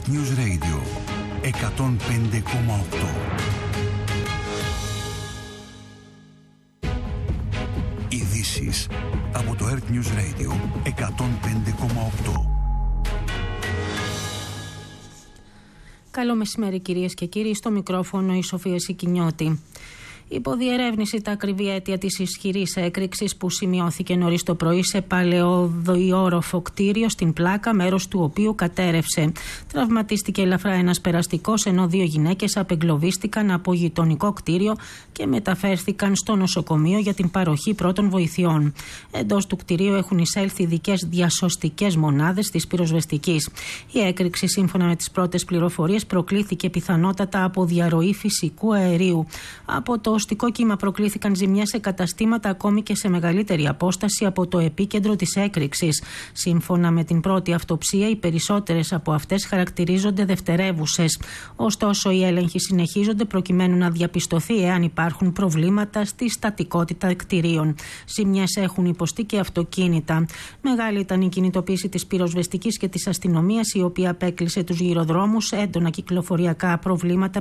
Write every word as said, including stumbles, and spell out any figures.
Earth News Radio εκατόν πέντε κόμμα οκτώ. Ειδήσεις από το Earth News Radio εκατόν πέντε κόμμα οκτώ. Καλό μεσημέρι κυρίες και κύριοι, στο μικρόφωνο η Σοφία Σικινιώτη. Υποδιερεύνηση τα ακριβή αίτια της ισχυρής έκρηξης που σημειώθηκε νωρίς το πρωί σε παλαιοδιόροφο κτίριο στην Πλάκα, μέρος του οποίου κατέρευσε. Τραυματίστηκε ελαφρά ένας περαστικός, ενώ δύο γυναίκες απεγκλωβίστηκαν από γειτονικό κτίριο και μεταφέρθηκαν στο νοσοκομείο για την παροχή πρώτων βοηθειών. Εντός του κτιρίου έχουν εισέλθει ειδικές διασωστικές μονάδες της πυροσβεστικής. Η έκρηξη, σύμφωνα με τις πρώτες πληροφορίες, προκλήθηκε πιθανότατα από διαρροή φυσικού αερίου. Από το οστικό κύμα προκλήθηκαν ζημιές σε καταστήματα ακόμη και σε μεγαλύτερη απόσταση από το επίκεντρο της έκρηξης. Σύμφωνα με την πρώτη αυτοψία, οι περισσότερες από αυτές χαρακτηρίζονται δευτερεύουσες. Ωστόσο, οι έλεγχοι συνεχίζονται προκειμένου να διαπιστωθεί εάν υπάρχουν προβλήματα στη στατικότητα κτηρίων. Ζημιές έχουν υποστεί και αυτοκίνητα. Μεγάλη ήταν η κινητοποίηση της πυροσβεστικής και της αστυνομίας, η οποία απέκλεισε τους γυροδρόμους, έντονα κυκλοφοριακά προβλήματα